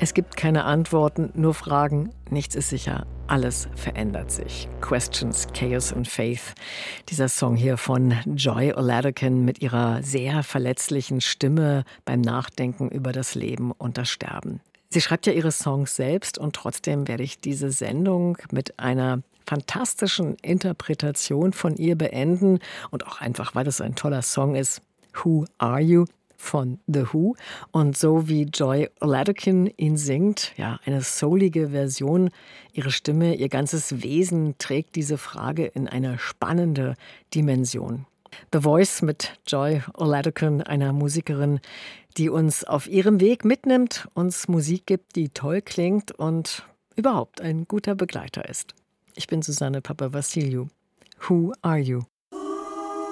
Es gibt keine Antworten, nur Fragen. Nichts ist sicher. Alles verändert sich. Questions, Chaos and Faith. Dieser Song hier von Joy Oladokun mit ihrer sehr verletzlichen Stimme beim Nachdenken über das Leben und das Sterben. Sie schreibt ja ihre Songs selbst und trotzdem werde ich diese Sendung mit einer fantastischen Interpretation von ihr beenden und auch einfach, weil es ein toller Song ist. Who Are You? Von The Who. Und so wie Joy Oladokun ihn singt, ja, eine soulige Version, ihre Stimme, ihr ganzes Wesen trägt diese Frage in eine spannende Dimension. The Voice mit Joy Oladokun, einer Musikerin, die uns auf ihrem Weg mitnimmt, uns Musik gibt, die toll klingt und überhaupt ein guter Begleiter ist. Ich bin Susanne Papavassiliou. Who are you?